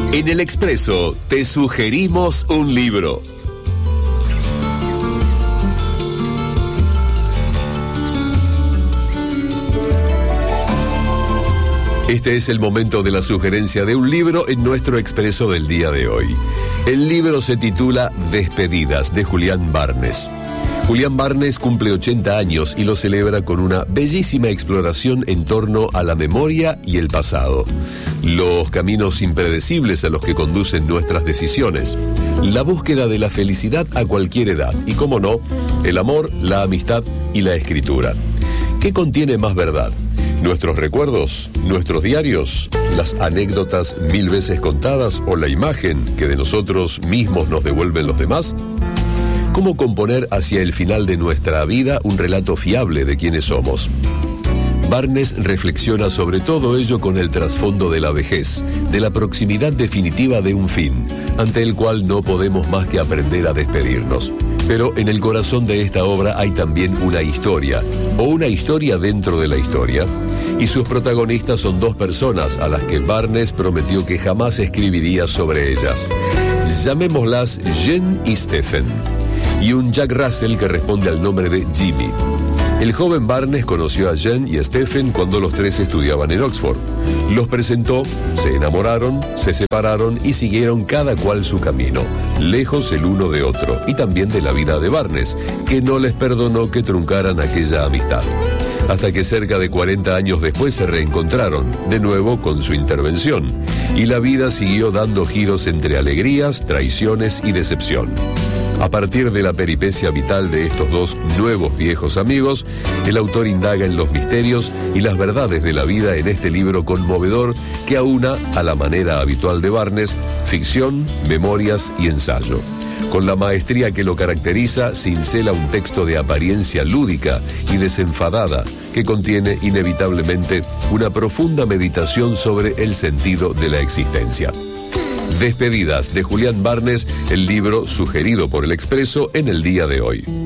En El Expreso te sugerimos un libro. Este es el momento de la sugerencia de un libro en nuestro Expreso del día de hoy. El libro se titula Despedidas, de Julián Barnes. Julián Barnes cumple 80 años y lo celebra con una bellísima exploración en torno a la memoria y el pasado. Los caminos impredecibles a los que conducen nuestras decisiones. La búsqueda de la felicidad a cualquier edad. Y, cómo no, el amor, la amistad y la escritura. ¿Qué contiene más verdad? ¿Nuestros recuerdos? ¿Nuestros diarios? ¿Las anécdotas 1000 veces contadas o la imagen que de nosotros mismos nos devuelven los demás? ¿Cómo componer hacia el final de nuestra vida un relato fiable de quiénes somos? Barnes reflexiona sobre todo ello con el trasfondo de la vejez, de la proximidad definitiva de un fin, ante el cual no podemos más que aprender a despedirnos. Pero en el corazón de esta obra hay también una historia, o una historia dentro de la historia, y sus protagonistas son dos personas a las que Barnes prometió que jamás escribiría sobre ellas. Llamémoslas Jen y Stephen, y un Jack Russell que responde al nombre de Jimmy. El joven Barnes conoció a Jen y a Stephen cuando los tres estudiaban en Oxford. Los presentó, se enamoraron, se separaron y siguieron cada cual su camino, lejos el uno de otro, y también de la vida de Barnes, que no les perdonó que truncaran aquella amistad. Hasta que cerca de 40 años después se reencontraron, de nuevo con su intervención, y la vida siguió dando giros entre alegrías, traiciones y decepción. A partir de la peripecia vital de estos dos nuevos viejos amigos, el autor indaga en los misterios y las verdades de la vida en este libro conmovedor que aúna, a la manera habitual de Barnes, ficción, memorias y ensayo. Con la maestría que lo caracteriza, cincela un texto de apariencia lúdica y desenfadada que contiene inevitablemente una profunda meditación sobre el sentido de la existencia. Despedidas, de Julián Barnes, el libro sugerido por El Expreso en el día de hoy.